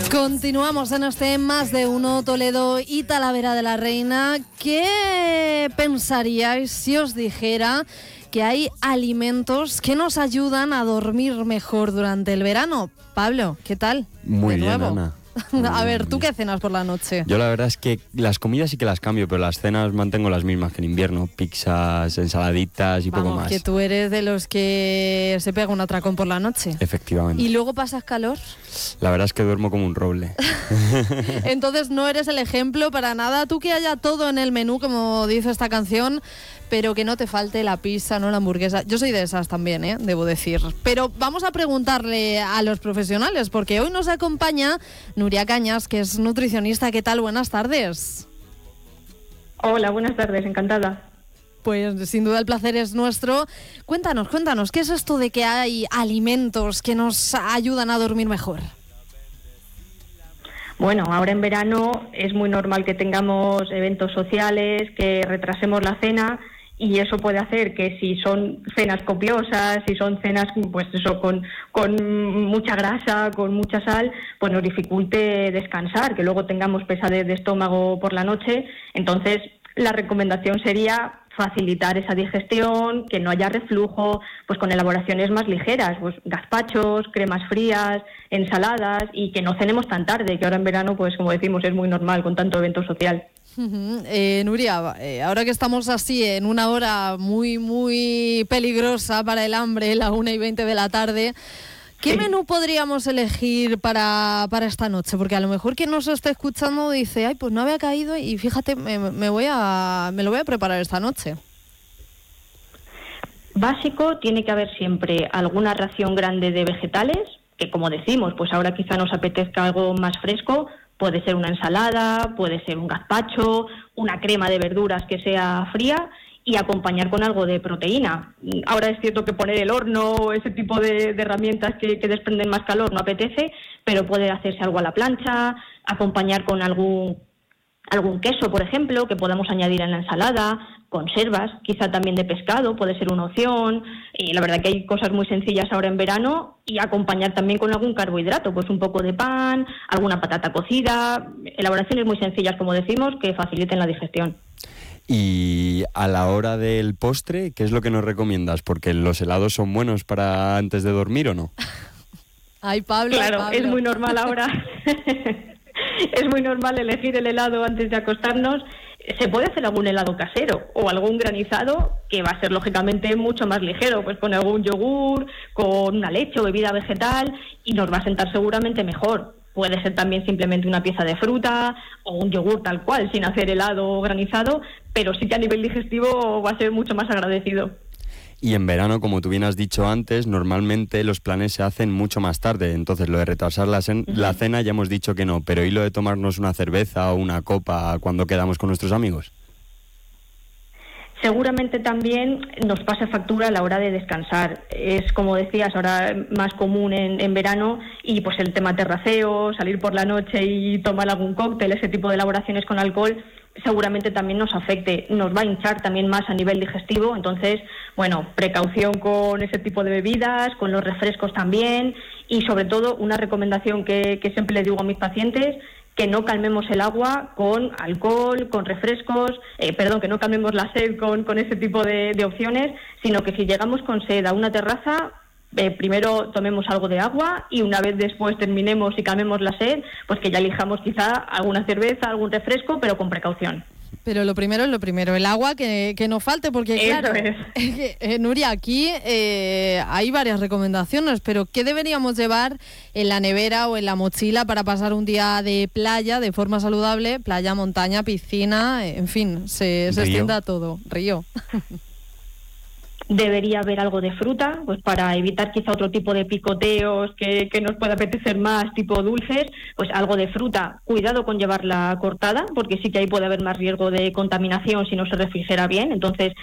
Continuamos en este Más de Uno, Toledo y Talavera de la Reina. ¿Qué pensaríais si os dijera que hay alimentos que nos ayudan a dormir mejor durante el verano? Pablo, ¿qué tal? Muy de bien, nuevo. Ana. A ver, ¿tú qué cenas por la noche? Yo la verdad es que las comidas sí que las cambio, pero las cenas mantengo las mismas que en invierno. Pizzas, ensaladitas y poco más. Que tú eres de los que se pega un atracón por la noche. Efectivamente. ¿Y luego pasas calor? La verdad es que duermo como un roble. Entonces no eres el ejemplo para nada. Tú que haya todo en el menú, como dice esta canción, pero que no te falte la pizza, no la hamburguesa. Yo soy de esas también, debo decir. Pero vamos a preguntarle a los profesionales, porque hoy nos acompaña Nuria Cañas, que es nutricionista. ¿Qué tal? Buenas tardes. Hola, buenas tardes, encantada. Pues sin duda el placer es nuestro. Cuéntanos, ¿qué es esto de que hay alimentos que nos ayudan a dormir mejor? Bueno, ahora en verano es muy normal que tengamos eventos sociales, que retrasemos la cena, y eso puede hacer que si son cenas copiosas, si son cenas pues eso con mucha grasa, con mucha sal, pues nos dificulte descansar, que luego tengamos pesadez de estómago por la noche. Entonces, la recomendación sería facilitar esa digestión, que no haya reflujo, pues con elaboraciones más ligeras, pues gazpachos, cremas frías, ensaladas, y que no cenemos tan tarde, que ahora en verano, pues como decimos, es muy normal con tanto evento social. Nuria, ahora que estamos así en una hora muy, muy peligrosa para el hambre, la 1:20 de la tarde, ¿qué menú podríamos elegir para esta noche? Porque a lo mejor quien nos está escuchando dice, ay, pues no había caído y fíjate, me lo voy a preparar esta noche. Básico, tiene que haber siempre alguna ración grande de vegetales, que como decimos, pues ahora quizá nos apetezca algo más fresco. Puede ser una ensalada, puede ser un gazpacho, una crema de verduras que sea fría, y acompañar con algo de proteína. Ahora es cierto que poner el horno, ese tipo de herramientas que desprenden más calor no apetece, pero puede hacerse algo a la plancha, acompañar con algún queso, por ejemplo, que podamos añadir en la ensalada, conservas, quizá también de pescado, puede ser una opción. Y la verdad que hay cosas muy sencillas ahora en verano, y acompañar también con algún carbohidrato, pues un poco de pan, alguna patata cocida, elaboraciones muy sencillas, como decimos, que faciliten la digestión. Y a la hora del postre, ¿qué es lo que nos recomiendas? Porque los helados son buenos para antes de dormir, ¿o no? Ay, Pablo. Claro, Pablo. Es muy normal ahora. Es muy normal elegir el helado antes de acostarnos. Se puede hacer algún helado casero o algún granizado, que va a ser lógicamente mucho más ligero, pues con algún yogur, con una leche o bebida vegetal, y nos va a sentar seguramente mejor. Puede ser también simplemente una pieza de fruta o un yogur tal cual, sin hacer helado o granizado, pero sí que a nivel digestivo va a ser mucho más agradecido. Y en verano, como tú bien has dicho antes, normalmente los planes se hacen mucho más tarde. Entonces, lo de retrasar la cena ya hemos dicho que no. Pero ¿y lo de tomarnos una cerveza o una copa cuando quedamos con nuestros amigos? Seguramente también nos pasa factura a la hora de descansar. Es, como decías, ahora más común en verano, y pues el tema terraceo, salir por la noche y tomar algún cóctel, ese tipo de elaboraciones con alcohol, seguramente también nos afecte, nos va a hinchar también más a nivel digestivo. Entonces, bueno, precaución con ese tipo de bebidas, con los refrescos también, y sobre todo una recomendación que siempre le digo a mis pacientes, que no calmemos el agua con alcohol, con refrescos, que no calmemos la sed con ese tipo de opciones, sino que si llegamos con sed a una terraza, primero tomemos algo de agua, y una vez después terminemos y calmemos la sed, pues que ya elijamos quizá alguna cerveza, algún refresco, pero con precaución. Pero lo primero es lo primero, el agua que no falte, porque claro, Nuria, aquí hay varias recomendaciones, pero ¿qué deberíamos llevar en la nevera o en la mochila para pasar un día de playa de forma saludable? Playa, montaña, piscina, en fin, se extienda todo, río. Debería haber algo de fruta, pues para evitar quizá otro tipo de picoteos que nos pueda apetecer más, tipo dulces, pues algo de fruta. Cuidado con llevarla cortada, porque sí que ahí puede haber más riesgo de contaminación si no se refrigera bien. Entonces,